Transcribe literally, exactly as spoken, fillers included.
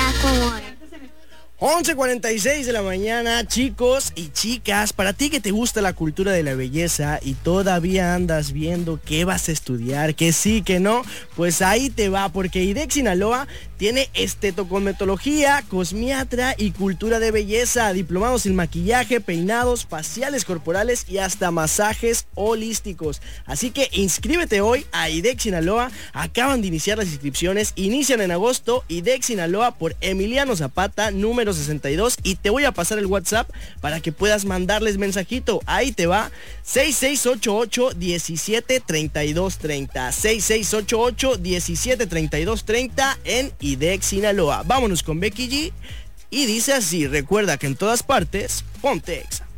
once cuarenta y seis de la mañana, chicos y chicas, para ti que te gusta la cultura de la belleza y todavía andas viendo qué vas a estudiar, que sí, que no, pues ahí te va, porque IDEC Sinaloa tiene estetocometología, cosmiatra y cultura de belleza, diplomados en maquillaje, peinados, faciales corporales y hasta masajes holísticos. Así que inscríbete hoy a IDEC Sinaloa, acaban de iniciar las inscripciones, inician en agosto. IDEC Sinaloa por Emiliano Zapata, número sesenta y dos, y te voy a pasar el WhatsApp para que puedas mandarles mensajito. Ahí te va, seis seis ocho ocho, diecisiete, treinta y dos, treinta, seis seis ocho ocho, diecisiete, treinta y dos, treinta en IDEC Sinaloa. Vámonos con Becky G y dice así: recuerda que en todas partes, ponte Exa.